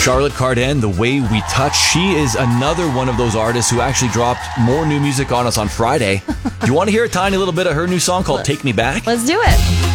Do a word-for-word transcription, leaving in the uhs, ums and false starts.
Charlotte Cardin, The Way We Touch. She is another one of those artists who actually dropped more new music on us on Friday. Do you want to hear a tiny little bit of her new song called Take Me Back? Let's do it.